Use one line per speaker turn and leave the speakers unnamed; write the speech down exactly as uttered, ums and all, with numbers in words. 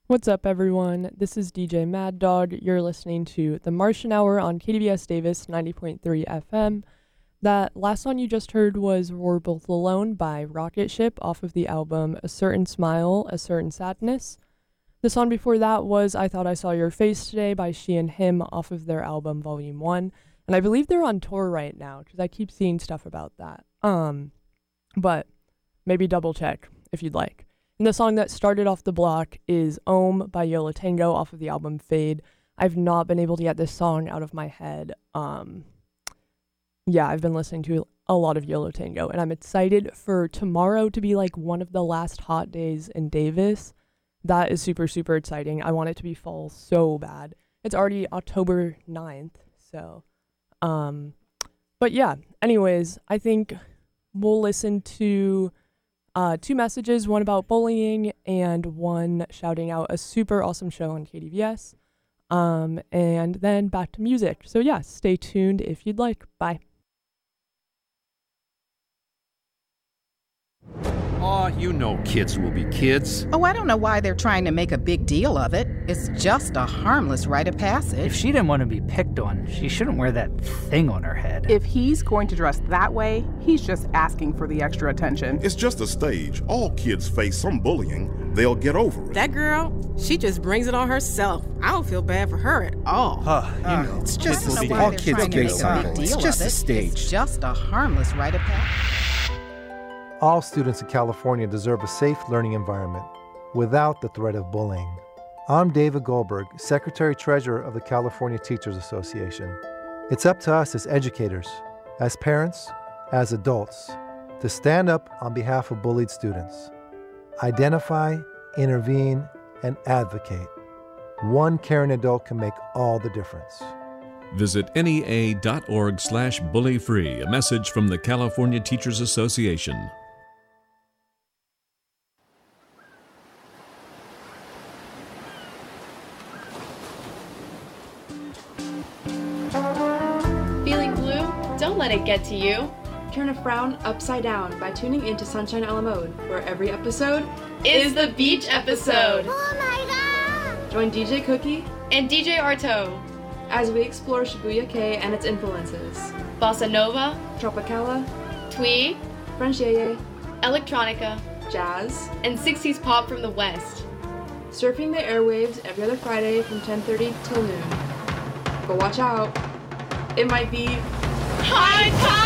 What's up, everyone? This is D J Mad Dog. You're listening to The Martian Hour on K D V S Davis ninety point three F M. That last song you just heard was We're Both Alone by Rocket Ship off of the album A Certain Smile, A Certain Sadness. The song before that was I Thought I Saw Your Face Today by She and Him off of their album Volume one. And I believe they're on tour right now because I keep seeing stuff about that. Um, But maybe double check if you'd like. And the song that started off the block is Om by Yo La Tengo off of the album Fade. I've not been able to get this song out of my head. Um, yeah, I've been listening to a lot of Yo La Tengo, and I'm excited for tomorrow to be like one of the last hot days in Davis. That is super, super exciting. I want it to be fall so bad. It's already October ninth, so. Um, but yeah, anyways, I think we'll listen to Uh, two messages, one about bullying and one shouting out a super awesome show on K D V S. Um, and then back to music. So yeah, stay tuned if you'd like. Bye.
Aw, you know kids will be kids.
Oh, I don't know why they're trying to make a big deal of it. It's just a harmless rite of passage.
If she didn't want to be picked on, she shouldn't wear that thing on her head.
If he's going to dress that way, he's just asking for the extra attention.
It's just a stage. All kids face some bullying. They'll get over it.
That girl, she just brings it on herself. I don't feel bad for her at all.
Huh, you
Uh,
know,
it's just
kids will be
all
kids.
kids
They'll
get
get
a
something.
big
It's
deal
just
of
a
it.
stage.
It's just a harmless rite of passage.
All students in California deserve a safe learning environment without the threat of bullying. I'm David Goldberg, Secretary-Treasurer of the California Teachers Association. It's up to us as educators, as parents, as adults, to stand up on behalf of bullied students. Identify, intervene, and advocate. One caring adult can make all the difference.
Visit N E A dot org slash bully free, a message from the California Teachers Association.
Feeling blue? Don't let it get to you. Turn a frown upside down by tuning into Sunshine a la Mode, where every episode is the beach episode.
Oh my god!
Join D J Cookie
and D J Arto
as we explore Shibuya Kei and its influences.
Bossa Nova,
Tropicala,
Twee,
French Yeye,
Electronica,
Jazz,
and sixties pop from the West.
Surfing the airwaves every other Friday from ten thirty till noon. But watch out, it might be
high tide!